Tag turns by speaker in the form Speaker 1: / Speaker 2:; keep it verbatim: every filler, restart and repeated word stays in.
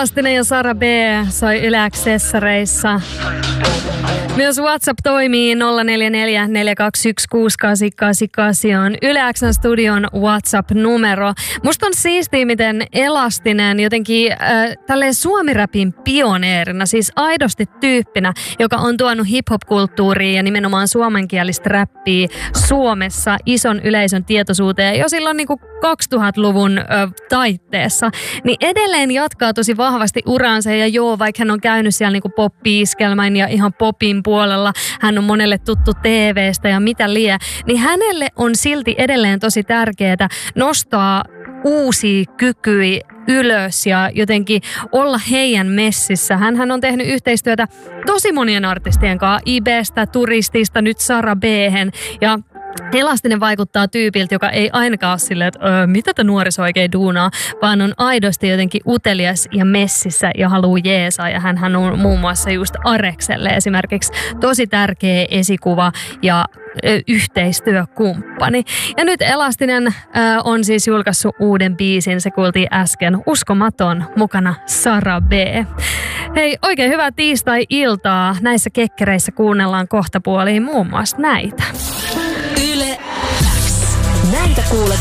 Speaker 1: Elastinen ja Sara B soi Yle X:ssareissa. Myös WhatsApp toimii nolla neljä neljä neljä kaksi yksi kuusi kahdeksan kahdeksan kahdeksan on Yle X:n studion WhatsApp-numero. Musta on siistiä, miten Elastinen jotenkin äh, tälleen suomiräpin pioneerina, siis aidosti tyyppinä, joka on tuonut hip-hop-kulttuuria ja nimenomaan suomenkielistä räppiä Suomessa ison yleisön tietoisuuteen jo silloin niin kuin kaksituhattaluvun äh, taitteessa, niin edelleen jatkaa tosi vahvasti uraansa ja joo, vaikka hän on käynyt siellä niin kuin pop-iskelmän ja ihan popin puolella, hän on monelle tuttu T V:stä ja mitä lie, niin hänelle on silti edelleen tosi tärkeää nostaa uusia kykyjä ylös ja jotenkin olla heidän messissä. Hänhän on tehnyt yhteistyötä tosi monien artistien kanssa, Ibestä, Turistista, nyt Sara B:hen ja Elastinen vaikuttaa tyypiltä, joka ei ainakaan ole silleen, että öö, mitä tämä nuoriso oikein duunaa, vaan on aidosti jotenkin utelias ja messissä ja haluaa jeesaa. Ja hänhän on muun muassa just Arekselle esimerkiksi tosi tärkeä esikuva ja ö, yhteistyökumppani. Ja nyt Elastinen ö, on siis julkaissut uuden biisin, se kuultiin äsken, Uskomaton, mukana Sara B. Hei, oikein hyvää tiistai-iltaa. Näissä kekkereissä kuunnellaan kohtapuoliin muun muassa näitä.
Speaker 2: Yle X. Näitä kuulet